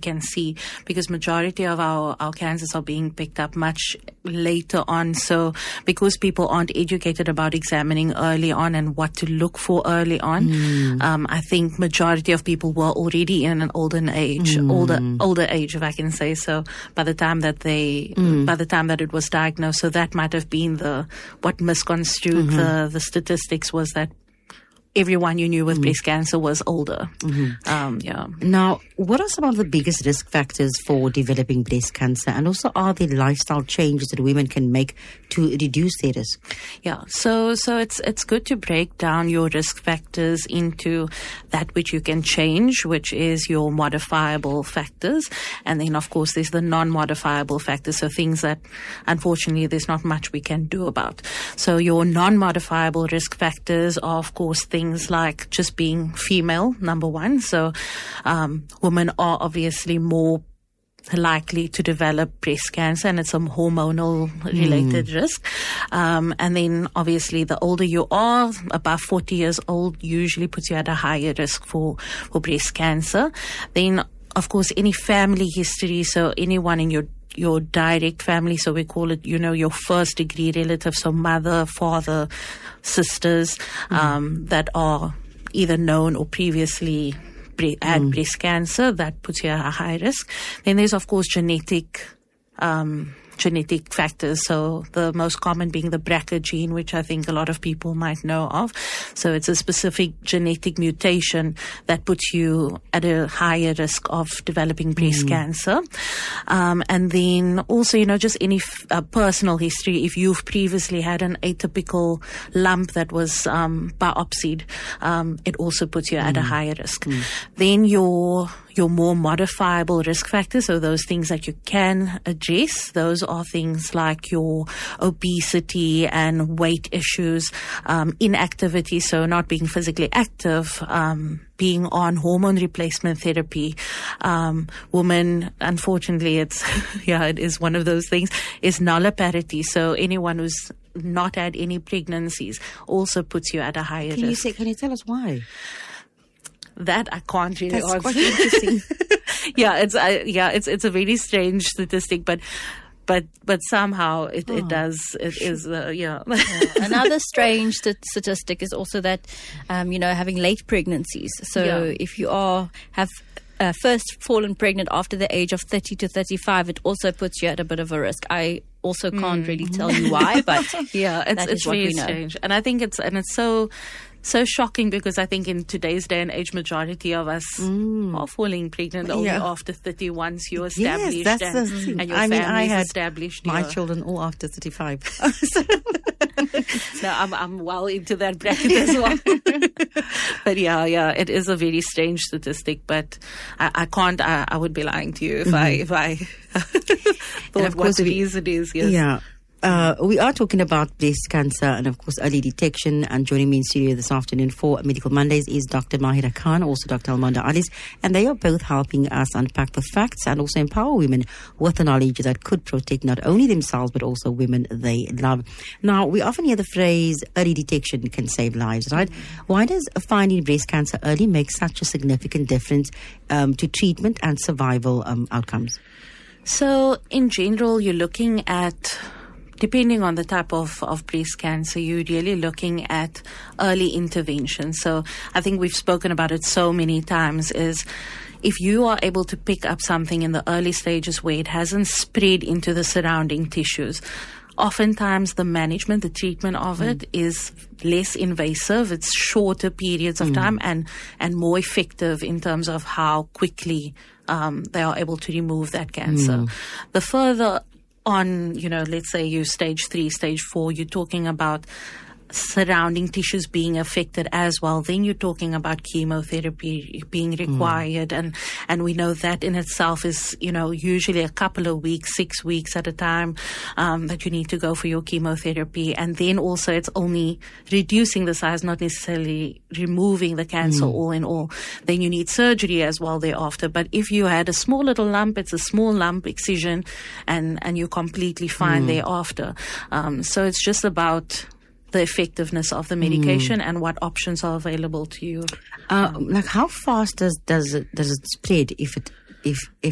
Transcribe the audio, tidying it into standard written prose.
can see, because majority of our cancers are being picked up much later on. So because people aren't educated about examining early on and what to look for early on, I think majority of people were already in an older age, if I can say so, by the time that it was diagnosed. So that might have been what misconstrued the statistics, was that everyone you knew with breast cancer was older. Now, what are some of the biggest risk factors for developing breast cancer? And also, are there lifestyle changes that women can make to reduce their risk? Yeah, so it's good to break down your risk factors into that which you can change, which is your modifiable factors. And then, of course, there's the non-modifiable factors, so things that, unfortunately, there's not much we can do about. So your non-modifiable risk factors are, of course, things like just being female, number one. So women are obviously more likely to develop breast cancer, and it's a hormonal related risk. And then obviously the older you are, above 40 years old, usually puts you at a higher risk for breast cancer. Then, of course, any family history, so anyone in your direct family, so we call it, your first degree relatives, so mother, father, sisters, that are either known or previously had breast cancer, that puts you at a high risk. Then there's, of course, genetic factors. So the most common being the BRCA gene, which I think a lot of people might know of. So it's a specific genetic mutation that puts you at a higher risk of developing breast cancer. And then also, just any personal history. If you've previously had an atypical lump that was biopsied, it also puts you at a higher risk. Then your more modifiable risk factors, so those things that you can address, those are things like your obesity and weight issues, inactivity, so not being physically active, being on hormone replacement therapy. Women, unfortunately, it is one of those things, is nulliparity. So anyone who's not had any pregnancies also puts you at a higher risk. Can you tell us why? That I can't really answer. That's quite interesting. It's a very strange statistic, but somehow it is. Another strange statistic is also that having late pregnancies. So if you have first fallen pregnant after the age of 30 to 35, it also puts you at a bit of a risk. I also can't really tell you why, but it's what really we know. strange, and I think it's so shocking, because I think in today's day and age, majority of us are falling pregnant only after 30 once you're established. Yes, that's the thing. And your family's established. My children all after 35. No, I'm well into that bracket as well. But it is a very strange statistic, but I can't, I would be lying to you if I thought what the reason is. Yes. Yeah. We are talking about breast cancer and, of course, early detection. And joining me in studio this afternoon for Medical Mondays is Dr. Mahira Khan, also Dr. Almonda Alice. And they are both helping us unpack the facts and also empower women with the knowledge that could protect not only themselves, but also women they love. Now, we often hear the phrase early detection can save lives, right? Why does finding breast cancer early make such a significant difference to treatment and survival outcomes? So, in general, you're looking at, depending on the type of breast cancer, you're really looking at early intervention. So I think we've spoken about it so many times, is if you are able to pick up something in the early stages where it hasn't spread into the surrounding tissues, oftentimes the management, the treatment of it is less invasive. It's shorter periods of time and more effective in terms of how quickly they are able to remove that cancer. The further on, let's say you stage 3, stage 4, you're talking about surrounding tissues being affected as well, then you're talking about chemotherapy being required. And we know that in itself is, usually a couple of weeks, 6 weeks at a time, that you need to go for your chemotherapy. And then also it's only reducing the size, not necessarily removing the cancer all in all. Then you need surgery as well thereafter. But if you had a small little lump, it's a small lump excision and you're completely fine thereafter. So it's just about the effectiveness of the medication and what options are available to you. Like how fast does it spread if